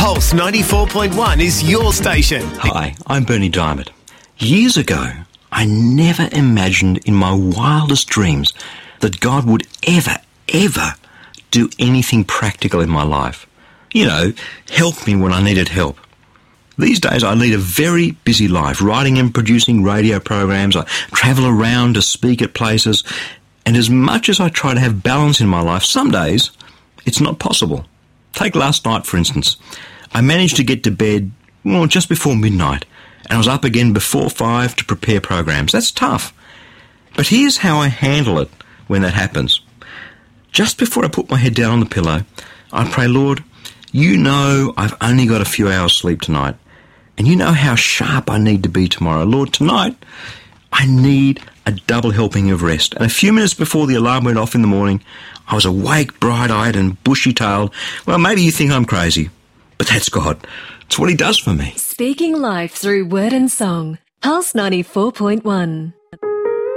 Pulse 94.1 is your station. Hi, I'm Bernie Diamond. Years ago, I never imagined in my wildest dreams that God would ever do anything practical in my life. You know, help me when I needed help. These days I lead a very busy life, writing and producing radio programs. I travel around to speak at places, and as much as I try to have balance in my life, some days it's not possible. Take last night, for instance. I managed to get to bed, just before midnight, and I was up again before 5 to prepare programs. That's tough. But here's how I handle it when that happens. Just before I put my head down on the pillow, I pray, Lord, you know I've only got a few hours sleep tonight, and you know how sharp I need to be tomorrow. Lord, tonight I need a double helping of rest. And a few minutes before the alarm went off in the morning, I was awake, bright-eyed and bushy-tailed. Well, maybe you think I'm crazy, but that's God. It's what he does for me. Speaking life through word and song. Pulse 94.1.